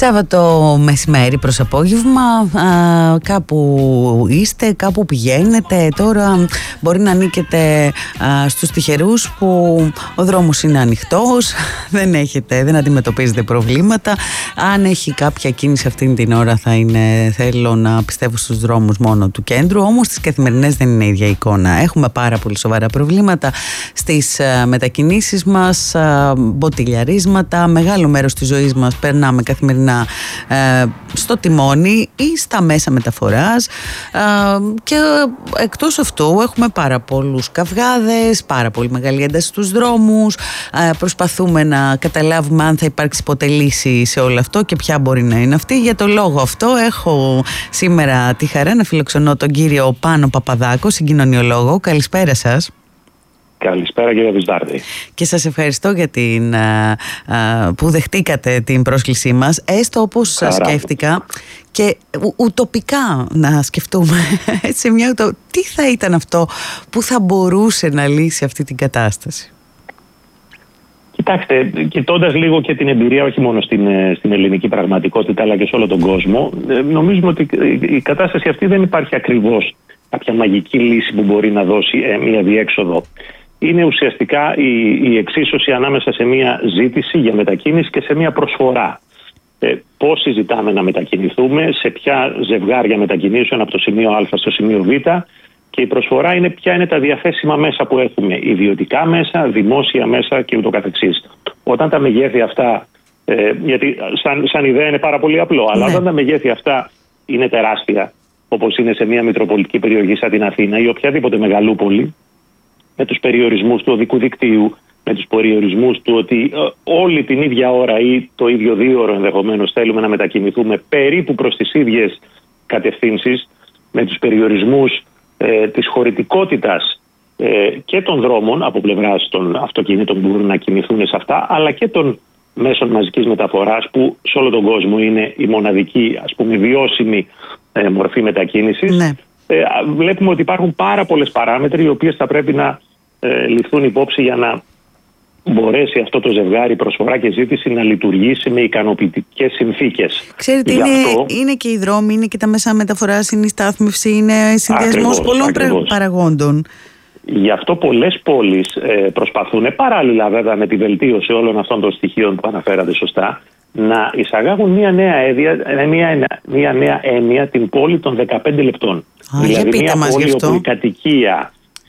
Σάββατο μεσημέρι προς απόγευμα, κάπου είστε, κάπου πηγαίνετε. Τώρα μπορεί να ανήκετε στους τυχερούς που ο δρόμος είναι ανοιχτός, δεν αντιμετωπίζετε προβλήματα. Αν έχει κάποια κίνηση αυτήν την ώρα θέλω να πιστεύω στους δρόμους μόνο του κέντρου, όμως στις καθημερινές δεν είναι η ίδια εικόνα. Έχουμε πάρα πολύ σοβαρά προβλήματα στις μετακινήσεις μας, μποτιλιαρίσματα, μεγάλο μέρος της ζωής μας περνάμε καθημερινά στο τιμόνι ή στα μέσα μεταφοράς, και εκτός αυτού έχουμε πάρα πολλούς καυγάδες, πάρα πολύ μεγάλη ένταση στους δρόμους. Προσπαθούμε να καταλάβουμε αν θα υπάρξει ποτέ λύση σε όλο αυτό και ποια μπορεί να είναι αυτή. Για το λόγο αυτό έχω σήμερα τη χαρά να φιλοξενώ τον κύριο Πάνο Παπαδάκο, συγκοινωνιολόγο. Καλησπέρα σας. Καλησπέρα κύριε Βυσδάρτη. Και σας ευχαριστώ για που δεχτήκατε την πρόσκλησή μας, έστω όπως σκέφτηκα και ουτοπικά να σκεφτούμε τι θα ήταν αυτό που θα μπορούσε να λύσει αυτή την κατάσταση. Κοιτάξτε, κοιτώντας λίγο και την εμπειρία όχι μόνο στην ελληνική πραγματικότητα αλλά και σε όλο τον κόσμο, νομίζουμε ότι η κατάσταση αυτή δεν υπάρχει ακριβώς κάποια μαγική λύση που μπορεί να δώσει μια διέξοδο. Είναι ουσιαστικά η εξίσωση ανάμεσα σε μια ζήτηση για μετακίνηση και σε μια προσφορά. Πώς συζητάμε να μετακινηθούμε, σε ποια ζευγάρια μετακινήσεων από το σημείο Α στο σημείο Β, και η προσφορά είναι ποια είναι τα διαθέσιμα μέσα που έχουμε, ιδιωτικά μέσα, δημόσια μέσα και ούτω καθεξής. Όταν τα μεγέθη αυτά, γιατί σαν ιδέα είναι πάρα πολύ απλό, αλλά όταν τα μεγέθη αυτά είναι τεράστια, όπως είναι σε μια μητροπολιτική περιοχή σαν την Αθήνα ή οποιαδήποτε μεγαλούπολη, με τους περιορισμούς του οδικού δικτύου, με τους περιορισμούς του ότι όλη την ίδια ώρα ή το ίδιο δίωρο ενδεχομένως θέλουμε να μετακινηθούμε περίπου προς τις ίδιες κατευθύνσεις, με τους περιορισμούς της χωρητικότητας και των δρόμων από πλευράς των αυτοκινήτων που μπορούν να κινηθούν σε αυτά, αλλά και των μέσων μαζικής μεταφοράς που σε όλο τον κόσμο είναι η μοναδική, ας πούμε, βιώσιμη μορφή μετακίνησης. Ναι. Βλέπουμε ότι υπάρχουν πάρα πολλές παράμετροι οι οποίες θα πρέπει να ληφθούν υπόψη για να μπορέσει αυτό το ζευγάρι προσφορά και ζήτηση να λειτουργήσει με ικανοποιητικές συνθήκες. Ξέρετε, είναι και οι δρόμοι, είναι και τα μέσα μεταφοράς, είναι η στάθμευση, είναι συνδυασμός πολλών παραγόντων. Γι' αυτό πολλές πόλεις προσπαθούν, παράλληλα βέβαια με τη βελτίωση όλων αυτών των στοιχείων που αναφέρατε σωστά, να εισαγάγουν μια νέα έννοια, την πόλη των 15 λεπτών. Δηλαδή μια πόλη όπου η κατοικία,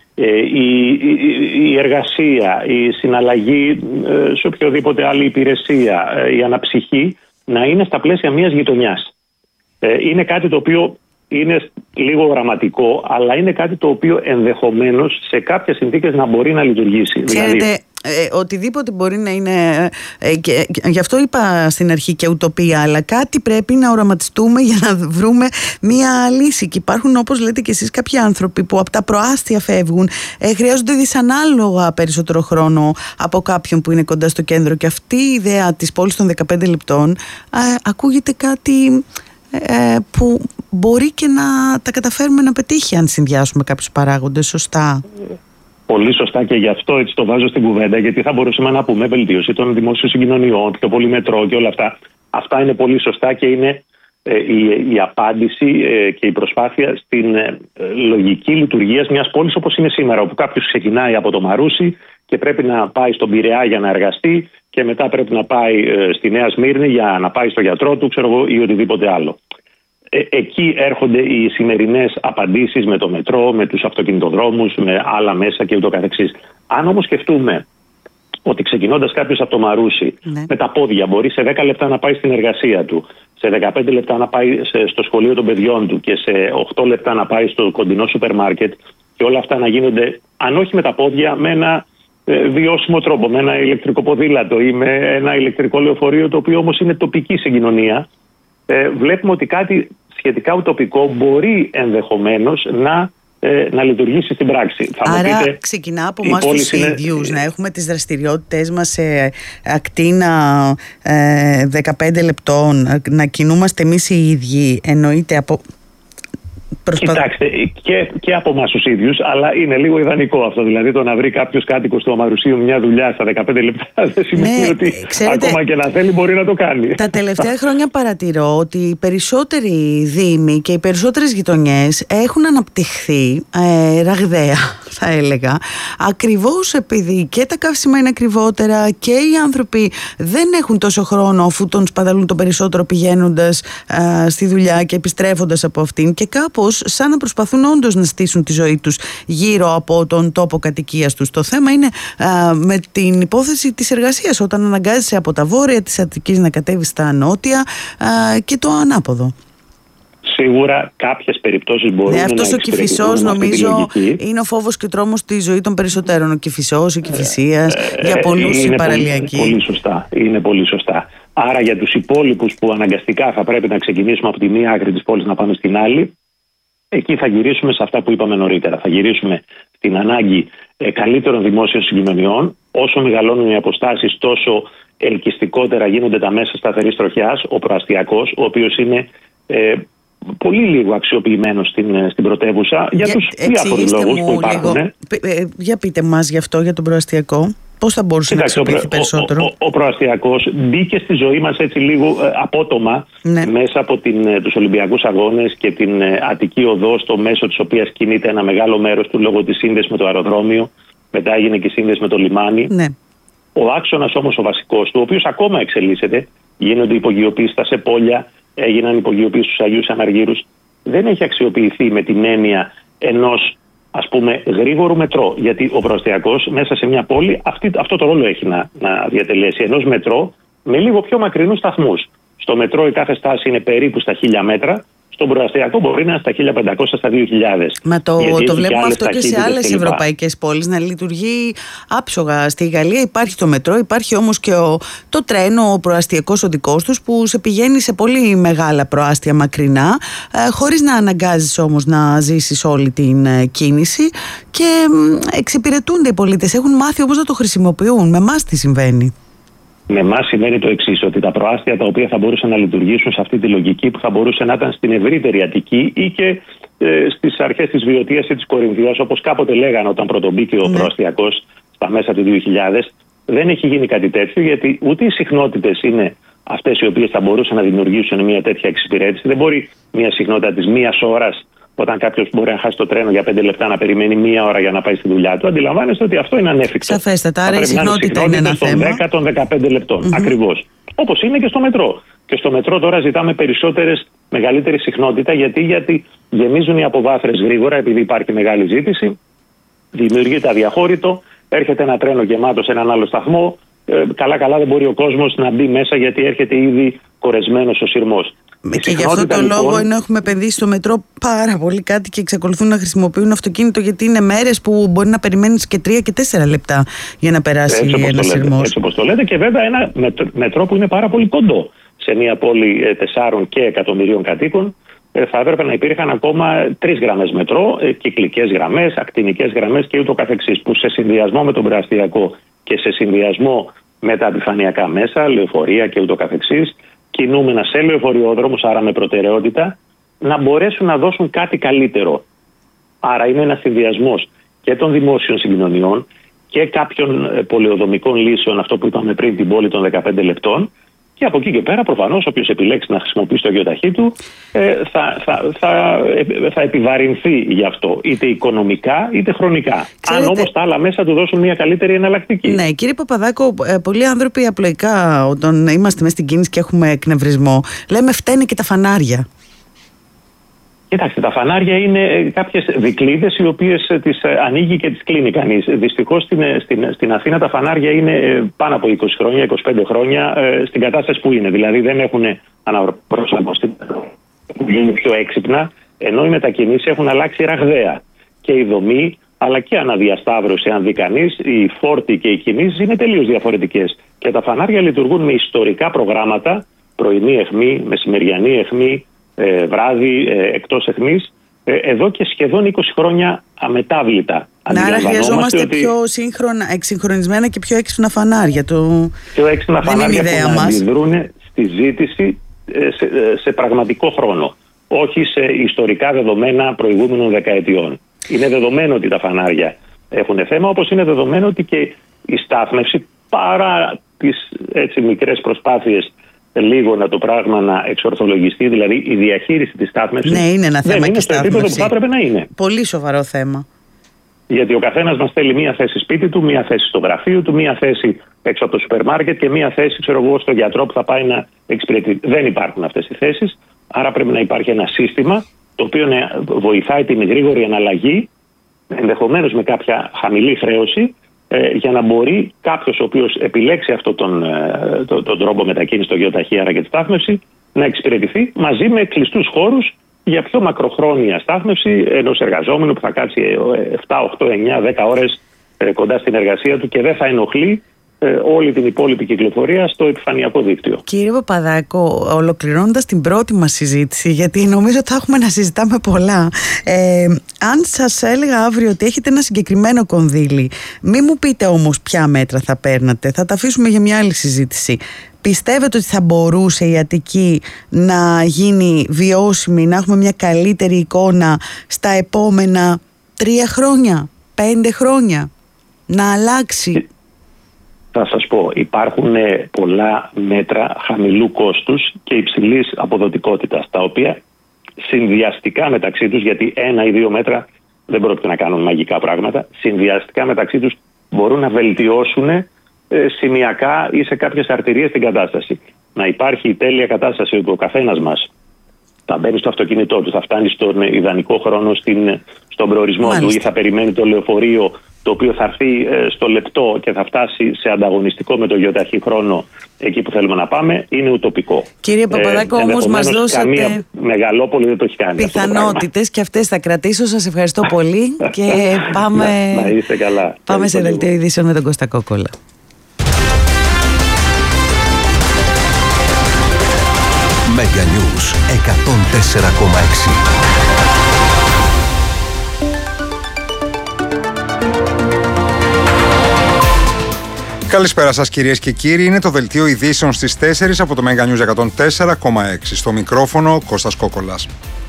η εργασία, η συναλλαγή σε οποιοδήποτε άλλη υπηρεσία, η αναψυχή να είναι στα πλαίσια μιας γειτονιάς. Είναι κάτι το οποίο είναι λίγο γραμματικό, αλλά είναι κάτι το οποίο ενδεχομένως σε κάποιες συνθήκες να μπορεί να λειτουργήσει. Ξέρετε, οτιδήποτε μπορεί να είναι, και γι' αυτό είπα στην αρχή και ουτοπία, αλλά κάτι πρέπει να οραματιστούμε για να βρούμε μία λύση. Και υπάρχουν, όπως λέτε και εσείς, κάποιοι άνθρωποι που από τα προάστια φεύγουν, χρειάζονται δυσανάλογα περισσότερο χρόνο από κάποιον που είναι κοντά στο κέντρο, και αυτή η ιδέα της πόλης των 15 λεπτών ακούγεται κάτι που μπορεί και να τα καταφέρουμε να πετύχει αν συνδυάσουμε κάποιους παράγοντες σωστά. Πολύ σωστά, και γι' αυτό έτσι το βάζω στην κουβέντα, γιατί θα μπορούσαμε να πούμε βελτίωση των δημόσιων συγκοινωνιών, πιο πολύ μετρό και όλα αυτά. Αυτά είναι πολύ σωστά και είναι η απάντηση και η προσπάθεια στην λογική λειτουργία μιας πόλης όπως είναι σήμερα, όπου κάποιος ξεκινάει από το Μαρούσι και πρέπει να πάει στον Πειραιά για να εργαστεί και μετά πρέπει να πάει στη Νέα Σμύρνη για να πάει στο γιατρό του, ή οτιδήποτε άλλο. Εκεί έρχονται οι σημερινές απαντήσεις με το μετρό, με τους αυτοκινητοδρόμους, με άλλα μέσα και ούτω καθεξής. Αν όμως σκεφτούμε ότι ξεκινώντας κάποιος από το Μαρούσι με τα πόδια μπορεί σε 10 λεπτά να πάει στην εργασία του, σε 15 λεπτά να πάει στο σχολείο των παιδιών του και σε 8 λεπτά να πάει στο κοντινό σούπερ μάρκετ, και όλα αυτά να γίνονται, αν όχι με τα πόδια, με ένα βιώσιμο τρόπο, με ένα ηλεκτρικό ποδήλατο ή με ένα ηλεκτρικό λεωφορείο, το οποίο όμως είναι τοπική συγκοινωνία, βλέπουμε ότι κάτι σχετικά ουτοπικό μπορεί ενδεχομένως να λειτουργήσει στην πράξη. Άρα ξεκινά από εμάς τους ίδιους να έχουμε τις δραστηριότητες μας σε ακτίνα 15 λεπτών, να κινούμαστε εμείς οι ίδιοι, εννοείται Κοιτάξτε, και από εμάς τους ίδιους, αλλά είναι λίγο ιδανικό αυτό. Δηλαδή, το να βρει κάποιος κάτοικος του Αμαρουσίου μια δουλειά στα 15 λεπτά δεν σημαίνει ότι ξέρετε, ακόμα και να θέλει μπορεί να το κάνει. Τα τελευταία χρόνια παρατηρώ ότι οι περισσότεροι δήμοι και οι περισσότερες γειτονιές έχουν αναπτυχθεί ραγδαία, θα έλεγα, ακριβώς επειδή και τα καύσιμα είναι ακριβότερα και οι άνθρωποι δεν έχουν τόσο χρόνο, αφού τον σπαταλούν το περισσότερο πηγαίνοντας στη δουλειά και επιστρέφοντας από αυτήν, και κάπως σαν να προσπαθούν όντως να στήσουν τη ζωή τους γύρω από τον τόπο κατοικίας τους. Το θέμα είναι με την υπόθεση της εργασίας, όταν αναγκάζεσαι από τα βόρεια της Αττικής να κατέβεις στα νότια και το ανάποδο. Σίγουρα κάποιες περιπτώσεις μπορούν να αυτός ο Κηφισός νομίζω είναι ο φόβος και τρόμος στη ζωή των περισσότερων. Ο Κηφισός, η Κηφισίας, για πολλούς η παραλιακή. Είναι πολύ σωστά. Άρα για τους υπόλοιπους που αναγκαστικά θα πρέπει να ξεκινήσουμε από τη μία άκρη της πόλης να πάμε στην άλλη, εκεί θα γυρίσουμε σε αυτά που είπαμε νωρίτερα. Θα γυρίσουμε στην ανάγκη καλύτερων δημόσιων συγκοινωνιών. Όσο μεγαλώνουν οι αποστάσεις, τόσο ελκυστικότερα γίνονται τα μέσα σταθερής τροχιάς. Ο προαστιακός, ο οποίος είναι πολύ λίγο αξιοποιημένος στην πρωτεύουσα για τους διάφορους λόγους που υπάρχουν. Για πείτε μας γι' αυτό, για τον προαστιακό. Πώς θα μπορούσε να αξιοποιηθεί περισσότερο? Ο προαστιακός μπήκε στη ζωή μας έτσι λίγο απότομα, μέσα από τους Ολυμπιακούς Αγώνες και την Αττική Οδό, στο μέσο της οποίας κινείται ένα μεγάλο μέρος του λόγω της σύνδεσης με το αεροδρόμιο. Μετά έγινε και η σύνδεση με το λιμάνι. Ναι. Ο άξονας όμως ο βασικός του, ο οποίος ακόμα εξελίσσεται, γίνονται υπογειοποίησεις στα Σεπόλια, έγιναν υπογειοποίησεις στους Αγίους Αναργύρους, δεν έχει αξιοποιηθεί με την έννοια ενός, ας πούμε, γρήγορου μετρό. Γιατί ο προαστιακός μέσα σε μια πόλη αυτό το ρόλο έχει να διατελέσει. Ενός μετρό με λίγο πιο μακρινούς σταθμούς. Στο μετρό η κάθε στάση είναι περίπου στα 1000 μέτρα. Στον προαστιακό μπορεί να είναι στα 1500, στα 2000. Μα το βλέπουμε αυτό και σε άλλες ευρωπαϊκές πόλεις να λειτουργεί άψογα. Στη Γαλλία υπάρχει το μετρό, υπάρχει όμως και το τρένο, ο προαστιακός ο δικός τους, που σε πηγαίνει σε πολύ μεγάλα προάστια μακρινά, χωρίς να αναγκάζεις όμως να ζήσεις όλη την κίνηση, και εξυπηρετούνται οι πολίτες. Έχουν μάθει όμως να το χρησιμοποιούν. Με εμάς τι συμβαίνει? Με εμάς σημαίνει το εξής, ότι τα προάστια τα οποία θα μπορούσαν να λειτουργήσουν σε αυτή τη λογική, που θα μπορούσε να ήταν στην ευρύτερη Αττική ή και στις αρχές της Βιωτίας ή της Κορινθίας, όπως κάποτε λέγανε όταν πρωτομπήκε ο προαστιακός στα μέσα του 2000, δεν έχει γίνει κάτι τέτοιο, γιατί ούτε οι συχνότητες είναι αυτές οι οποίες θα μπορούσαν να δημιουργήσουν μια τέτοια εξυπηρέτηση. Δεν μπορεί μια συχνότητα της μίας ώρας, όταν κάποιος μπορεί να χάσει το τρένο για 5 λεπτά, να περιμένει 1 ώρα για να πάει στη δουλειά του. Αντιλαμβάνεστε ότι αυτό είναι ανέφικτο. Σαφέστατα. Άρα η συχνότητα είναι ένα των θέμα. 10 των 15 λεπτών. Ακριβώς. Όπως είναι και στο μετρό. Και στο μετρό τώρα ζητάμε μεγαλύτερη συχνότητα. Γιατί γεμίζουν οι αποβάθρες γρήγορα, επειδή υπάρχει μεγάλη ζήτηση. Δημιουργείται αδιαχώρητο. Έρχεται ένα τρένο γεμάτο σε έναν άλλο σταθμό. Καλά δεν μπορεί ο κόσμος να μπει μέσα, γιατί έρχεται ήδη κορεσμένος ο σειρμός. Και γι' αυτό το λόγο, ενώ έχουμε επενδύσει στο μετρό πάρα πολύ κάτι και εξακολουθούν να χρησιμοποιούν αυτοκίνητο, γιατί είναι μέρες που μπορεί να περιμένεις και 3 και 4 λεπτά για να περάσει ένας σειρμός. Έτσι όπως το λέτε, και βέβαια ένα μετρό που είναι πάρα πολύ κοντό. Σε μια πόλη 4 και εκατομμυρίων κατοίκων θα έπρεπε να υπήρχαν ακόμα 3 γραμμές μετρό, κυκλικές γραμμές, ακτινικές γραμμές και ούτω καθεξής, που σε συνδυασμό με τον προαστιακό και σε συνδυασμό με τα επιφανειακά μέσα, λεωφορεία και ούτω καθεξής, κινούμενα σε λεωφορειόδρομους, άρα με προτεραιότητα, να μπορέσουν να δώσουν κάτι καλύτερο. Άρα είναι ένας συνδυασμός και των δημόσιων συγκοινωνιών και κάποιων πολεοδομικών λύσεων, αυτό που είπαμε πριν, την πόλη των 15 λεπτών. Και από εκεί και πέρα, προφανώς, όποιος επιλέξει να χρησιμοποιήσει το γιοταχή του θα επιβαρυνθεί γι' αυτό, είτε οικονομικά είτε χρονικά. Ξέρετε, αν όμως τα άλλα μέσα του δώσουν μια καλύτερη εναλλακτική. Ναι, κύριε Παπαδάκο, πολλοί άνθρωποι απλοϊκά, όταν είμαστε μέσα στην κίνηση και έχουμε εκνευρισμό, λέμε φταίνε και τα φανάρια. Κοιτάξτε, τα φανάρια είναι κάποιες δικλείδες οι οποίες τις ανοίγει και τις κλείνει κανείς. Δυστυχώς στην Αθήνα τα φανάρια είναι πάνω από 20 χρόνια, 25 χρόνια στην κατάσταση που είναι. Δηλαδή δεν έχουν αναπροσαρμοστεί, έχουν γίνει πιο έξυπνα, ενώ οι μετακινήσεις έχουν αλλάξει ραγδαία. Και η δομή, αλλά και αναδιασταύρωση, αν δει κανείς, οι φόρτοι και οι κινήσεις είναι τελείως διαφορετικές. Και τα φανάρια λειτουργούν με ιστορικά προγράμματα, πρωινή αιχμή, μεσημεριανή αιχμή, βράδυ εκτός αιχμής, εδώ και σχεδόν 20 χρόνια αμετάβλητα. Άρα χρειαζόμαστε πιο εξυγχρονισμένα και πιο έξυπνα φανάρια. Πιο έξυπνα φανάρια που να αντιδρούν στη ζήτηση σε πραγματικό χρόνο. όχι σε ιστορικά δεδομένα προηγούμενων δεκαετιών. Είναι δεδομένο ότι τα φανάρια έχουν θέμα, όπως είναι δεδομένο ότι και η στάθμευση, παρά τις μικρές προσπάθειες λίγο να το πράγμα να εξορθολογιστεί, δηλαδή η διαχείριση της στάθμευσης, ναι, είναι ένα θέμα, δεν είναι στο επίπεδο που θα έπρεπε να είναι. Πολύ σοβαρό θέμα. Γιατί ο καθένας μας θέλει μία θέση σπίτι του, μία θέση στο γραφείο του, μία θέση έξω από το σούπερ μάρκετ και μία θέση, στον γιατρό που θα πάει να εξυπηρετεί. Δεν υπάρχουν αυτές οι θέσεις, άρα πρέπει να υπάρχει ένα σύστημα το οποίο βοηθάει την γρήγορη αναλλαγή, ενδεχομένως με κάποια χαμηλή χρέωση, για να μπορεί κάποιος ο οποίος επιλέξει αυτόν τον τρόπο μετακίνησης, το γεωταχή, άρα και τη στάθμευση, να εξυπηρετηθεί μαζί με κλειστούς χώρους για πιο μακροχρόνια στάθμευση ενός εργαζόμενου που θα κάτσει 7, 8, 9, 10 ώρες κοντά στην εργασία του και δεν θα ενοχλεί όλη την υπόλοιπη κυκλοφορία στο επιφανειακό δίκτυο. Κύριε Παπαδάκο, ολοκληρώνοντας την πρώτη μας συζήτηση, γιατί νομίζω ότι θα έχουμε να συζητάμε πολλά, αν σας έλεγα αύριο ότι έχετε ένα συγκεκριμένο κονδύλι, μη μου πείτε όμως ποια μέτρα θα παίρνατε, θα τα αφήσουμε για μια άλλη συζήτηση. Πιστεύετε ότι θα μπορούσε η Αττική να γίνει βιώσιμη, να έχουμε μια καλύτερη εικόνα στα επόμενα 3 χρόνια, 5 χρόνια, να αλλάξει? Θα σας πω, υπάρχουν πολλά μέτρα χαμηλού κόστους και υψηλής αποδοτικότητας, τα οποία συνδυαστικά μεταξύ τους, γιατί 1 ή 2 μέτρα δεν πρόκειται να κάνουν μαγικά πράγματα, συνδυαστικά μεταξύ τους μπορούν να βελτιώσουν σημειακά ή σε κάποιες αρτηρίες την κατάσταση. Να υπάρχει η τέλεια κατάσταση όπου ο καθένας μας θα μπαίνει στο αυτοκίνητό του, θα φτάνει στον ιδανικό χρόνο στον προορισμό του ή θα περιμένει το λεωφορείο το οποίο θα έρθει στο λεπτό και θα φτάσει σε ανταγωνιστικό με το γεωταχή χρόνο εκεί που θέλουμε να πάμε, είναι ουτοπικό. Κύριε Παπαδάκο, όμως μας δώσατε καμία μεγαλόπολη δεν το έχει κάνει πιθανότητες και αυτές θα κρατήσω. Σας ευχαριστώ πολύ και πάμε, να είστε καλά. Πάμε σε δελτίο ειδήσεων με τον Κώστα Κόκολα. Mega News 104,6. Καλησπέρα σας κυρίες και κύριοι, είναι το δελτίο ειδήσεων στις 4 από το Mega News 104,6. Στο μικρόφωνο Κώστας Κόκολας.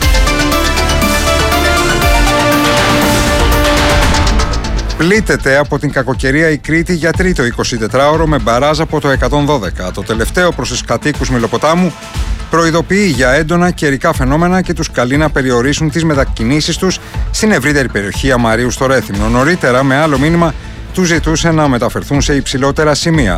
Πλήττεται από την κακοκαιρία η Κρήτη για τρίτο 24ωρο με μπαράζ από το 112. Το τελευταίο προς τους κατοίκους Μηλοποτάμου προειδοποιεί για έντονα καιρικά φαινόμενα και τους καλεί να περιορίσουν τις μετακινήσεις τους στην ευρύτερη περιοχή Αμαρίου στο Ρέθυμνο. Νωρίτερα, με άλλο μήνυμα, τους ζητούσε να μεταφερθούν σε υψηλότερα σημεία.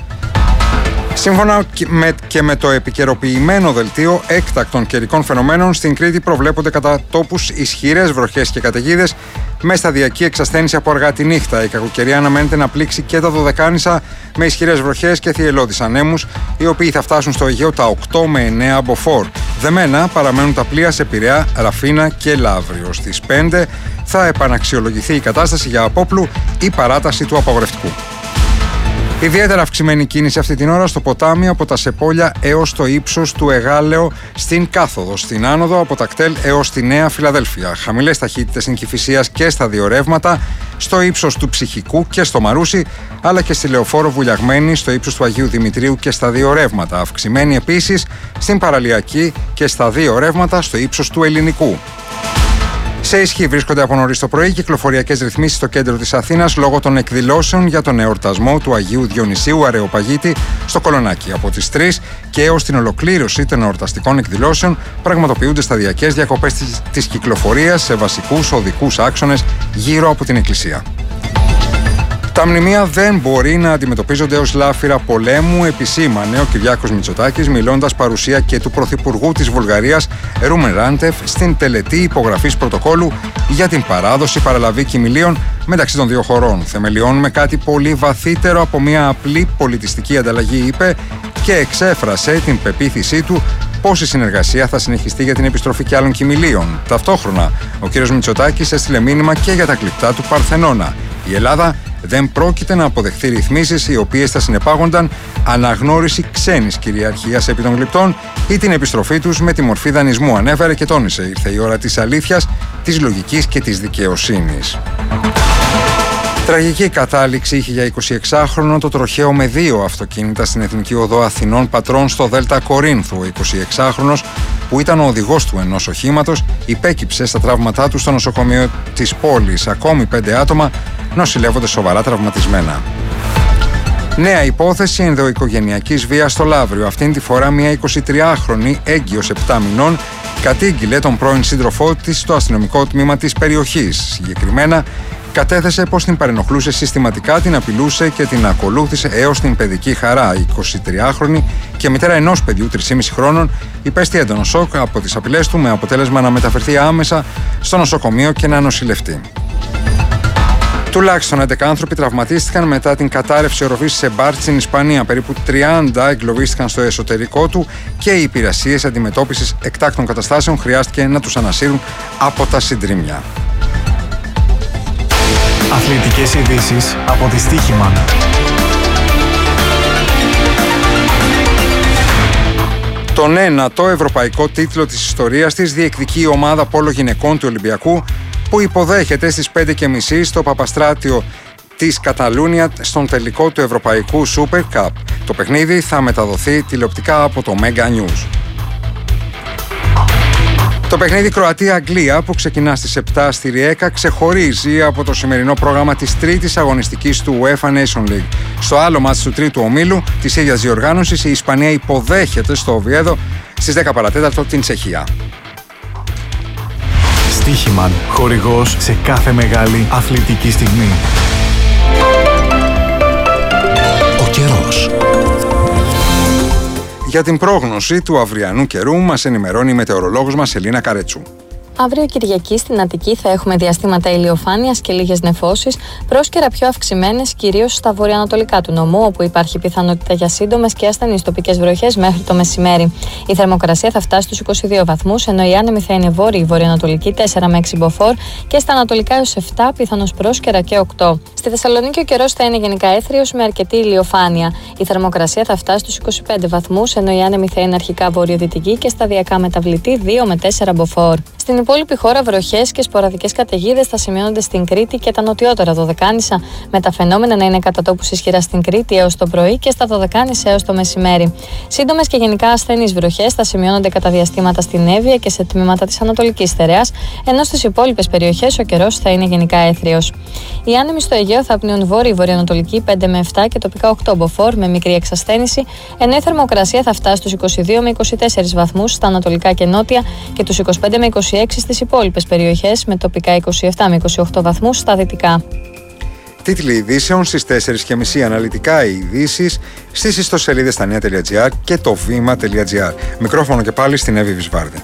Σύμφωνα και με το επικαιροποιημένο δελτίο έκτακτων καιρικών φαινομένων, στην Κρήτη προβλέπονται κατά τόπους ισχυρές βροχές και καταιγίδες με σταδιακή εξασθένηση από αργά τη νύχτα. Η κακοκαιρία αναμένεται να πλήξει και τα Δωδεκάνησα με ισχυρές βροχές και θυελλώδεις ανέμους, οι οποίοι θα φτάσουν στο Αιγαίο τα 8 με 9 μποφόρ. Δεμένα παραμένουν τα πλοία σε Πειραιά, Ραφίνα και Λαύριο. Στις 5 θα επαναξιολογηθεί η κατάσταση για απόπλου ή παράταση του απαγορευτικού. Ιδιαίτερα αυξημένη κίνηση αυτή την ώρα στο ποτάμι από τα Σεπόλια έως το ύψος του Εγάλεο στην Κάθοδο, στην άνοδο από τα Κτέλ έως τη Νέα Φιλαδέλφια. Χαμηλές ταχύτητες στην Κηφισίας και στα δύο ρεύματα, στο ύψος του Ψυχικού και στο Μαρούσι, αλλά και στη Λεωφόρο Βουλιαγμένη στο ύψος του Αγίου Δημητρίου και στα δύο ρεύματα. Αυξημένη επίσης στην Παραλιακή και στα δύο ρεύματα στο ύψος του Ελληνικού. Σε ισχύ βρίσκονται από νωρίς το πρωί κυκλοφοριακές ρυθμίσεις στο κέντρο της Αθήνας λόγω των εκδηλώσεων για τον εορτασμό του Αγίου Διονυσίου Αρεοπαγίτη στο Κολονάκι. Από τις 3 και έως την ολοκλήρωση των εορταστικών εκδηλώσεων πραγματοποιούνται σταδιακές διακοπές της κυκλοφορίας σε βασικούς οδικούς άξονες γύρω από την Εκκλησία. Τα μνημεία δεν μπορεί να αντιμετωπίζονται ως λάφυρα πολέμου, επισήμανε ο Κυριάκος Μητσοτάκης, μιλώντας παρουσία και του Πρωθυπουργού της Βουλγαρίας, Ρούμεν Ράντεφ, στην τελετή υπογραφής πρωτοκόλου για την παράδοση παραλαβή κοιμηλίων μεταξύ των δύο χωρών. Θεμελιώνουμε κάτι πολύ βαθύτερο από μια απλή πολιτιστική ανταλλαγή, είπε, και εξέφρασε την πεποίθησή του πως η συνεργασία θα συνεχιστεί για την επιστροφή και άλλων κοιμηλίων. Ταυτόχρονα, ο κ. Μητσοτάκης έστειλε μήνυμα και για τα κλειπτά του Παρθενώνα. Η Ελλάδα δεν πρόκειται να αποδεχθεί ρυθμίσεις οι οποίες θα συνεπάγονταν αναγνώριση ξένης κυριαρχίας επί των γλυπτών ή την επιστροφή τους με τη μορφή δανεισμού, ανέφερε και τόνισε. Ήρθε η ώρα της αλήθειας, της λογικής και της δικαιοσύνης. Τραγική κατάληξη είχε για 26χρονο το τροχαίο με 2 αυτοκίνητα στην Εθνική Οδό Αθηνών Πατρών στο Δέλτα Κορίνθου. Ο 26χρονος που ήταν ο οδηγός του ενός οχήματος, υπέκυψε στα τραύματά του στο νοσοκομείο της πόλης. Ακόμη 5 άτομα νοσηλεύονται σοβαρά τραυματισμένα. Νέα υπόθεση ενδοοικογενειακής βίας στο Λαύριο. Αυτήν τη φορά μια 23χρονη έγκυος 7 μηνών κατήγγειλε τον πρώην σύντροφό της στο αστυνομικό τμήμα της περιοχής. Συγκεκριμένα, κατέθεσε πως την παρενοχλούσε συστηματικά, την απειλούσε και την ακολούθησε έως την παιδική χαρά. Η 23χρονη και μητέρα ενός παιδιού 3,5 χρόνων υπέστη έντονο σοκ από τις απειλές του, με αποτέλεσμα να μεταφερθεί άμεσα στο νοσοκομείο και να νοσηλευτεί. Τουλάχιστον 11 άνθρωποι τραυματίστηκαν μετά την κατάρρευση οροφής σε μπαρ στην Ισπανία. Περίπου 30 εγκλωβίστηκαν στο εσωτερικό του και οι υπηρεσίες αντιμετώπισης εκτάκτων καταστάσεων χρειάστηκε να τους ανασύρουν από τα συντρίμμια. Αθλητικές ειδήσεις από τη Στοίχημαν. Τον ένατο ευρωπαϊκό τίτλο της ιστορίας της διεκδικεί η ομάδα πόλο γυναικών του Ολυμπιακού, που υποδέχεται στις 5:30 στο Παπαστράτιο της Καταλούνια στον τελικό του Ευρωπαϊκού Super Cup. Το παιχνίδι θα μεταδοθεί τηλεοπτικά από το Mega News. Το παιχνίδι Κροατία-Αγγλία, που ξεκινά στις 7 στη Ριέκα, ξεχωρίζει από το σημερινό πρόγραμμα της τρίτης αγωνιστικής του UEFA Nation League. Στο άλλο μάτς του τρίτου ομίλου της ίδιας διοργάνωσης, η Ισπανία υποδέχεται στο Οβιέδο στις 10 παρατέταρτο την Τσεχία. Στοίχημαν, χορηγός σε κάθε μεγάλη αθλητική στιγμή. Ο καιρός. Για την πρόγνωση του αυριανού καιρού μας ενημερώνει η μετεωρολόγος μας Ελίνα Καρέτσου. Αύριο Κυριακή στην Αττική θα έχουμε διαστήματα ηλιοφάνειας και λίγες νεφώσεις, πρόσκαιρα πιο αυξημένες κυρίως στα βορειοανατολικά του νομού, όπου υπάρχει πιθανότητα για σύντομες και ασθενείς τοπικές βροχές μέχρι το μεσημέρι. Η θερμοκρασία θα φτάσει στους 22 βαθμούς, ενώ η άνεμη θα είναι βόρειη βορειοανατολική 4 με 6 μποφόρ και στα ανατολικά έως 7, πιθανώς πρόσκαιρα και 8. Στη Θεσσαλονίκη ο καιρός θα είναι γενικά έθριος με αρκετή ηλιοφάνεια. Η θερμοκρασία θα φτάσει στους 25 βαθμούς, ενώ η άνεμη θα είναι αρχικά βορειοδυτική και σταδιακά μεταβλητή 2 με 4 μποφόρ. Στην υπόλοιπη χώρα, βροχές και σποραδικές καταιγίδες θα σημειώνονται στην Κρήτη και τα νοτιότερα Δωδεκάνησα, με τα φαινόμενα να είναι κατά τόπους ισχυρά στην Κρήτη έως το πρωί και στα Δωδεκάνησα έως το μεσημέρι. Σύντομες και γενικά ασθενείς βροχές θα σημειώνονται κατά διαστήματα στην Εύβοια και σε τμήματα της Ανατολικής Στερεάς, ενώ στις υπόλοιπες περιοχές ο καιρός θα είναι γενικά έθριος. Οι άνεμοι στο Αιγαίο θα πνέουν βόρειη βορειοανατολική 5 με 7 και τοπικά 8 μποφόρ με μικρή εξασθένηση, ενώ η θερμοκρασία θα φτάσει στους 22 με 24 βαθμούς στα ανατολικά και νότια και τους 25 με 26 στις υπόλοιπες περιοχές, με τοπικά 27 με 28 βαθμούς στα δυτικά. Τίτλοι ειδήσεων στις 4:30, αναλυτικά οι ειδήσεις στις ιστοσελίδες στανία.gr και το βήμα.gr. Μικρόφωνο και πάλι στην Εύη Βυσβάρδη.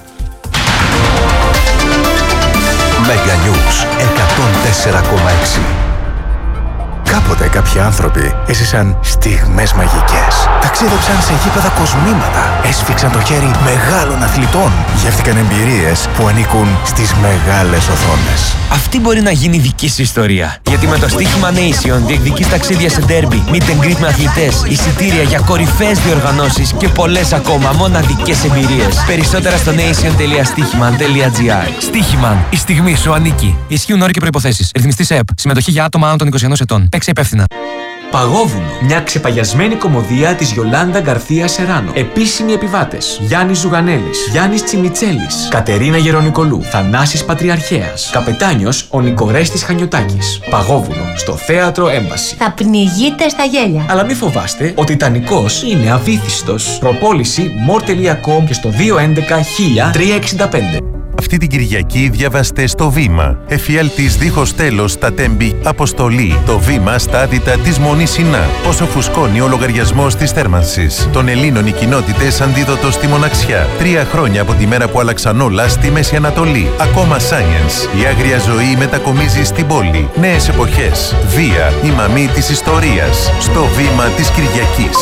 Mega News 104,6. Κάποτε κάποιοι άνθρωποι έζησαν στιγμές μαγικές. Ταξίδεψαν σε γήπεδα κοσμήματα. Έσφιξαν το χέρι μεγάλων αθλητών. Γεύτηκαν εμπειρίες που ανήκουν στις μεγάλες οθόνες. Αυτή μπορεί να γίνει δική σου ιστορία. Γιατί με το στοίχημα Nation διεκδικείς ταξίδια σε ντέρμπι, meet and greet με αθλητές, εισιτήρια για κορυφαίες διοργανώσεις και πολλές ακόμα μοναδικές εμπειρίες. Περισσότερα στο nation.stichiman.gr. Στοίχημαν. Η στιγμή σου ανήκει. Ισχύουν όροι και προϋποθέσεις. Ρυθμιστής ΕΕΠ. Συμμετοχή για άτομα άνω των 21 ετών. Παίξε υπεύθυνα. Παγόβουνο. Μια ξεπαγιασμένη κομμωδία της Γιολάντα Γκαρθία Σεράνο. Επίσημοι επιβάτες: Γιάννης Ζουγανέλης, Γιάννης Τσιμιτσέλης, Κατερίνα Γερονικολού, Θανάσης Πατριαρχέας. Καπετάνιος ο Νικορέστης Χανιωτάκης. Παγόβουνο στο Θέατρο Έμπαση. Θα πνιγείτε στα γέλια. Αλλά μην φοβάστε, ο Τιτανικός είναι αβύθιστος. Προπόληση more.com και στο 211-1000-365. Αυτή την Κυριακή διαβάστε στο Βήμα. Εφιάλτης δίχως τέλος στα Τέμπη. Αποστολή. Το Βήμα στα άδυτα της Μονής Σινά. Πόσο φουσκώνει ο λογαριασμός της θέρμανσης. Των Ελλήνων οι κοινότητες αντίδοτο στη μοναξιά. 3 χρόνια από τη μέρα που άλλαξαν όλα στη Μέση Ανατολή. Ακόμα science. Η άγρια ζωή μετακομίζει στην πόλη. Νέες εποχές. Βία. Η μαμή της ιστορίας. Στο Βήμα της Κυριακής.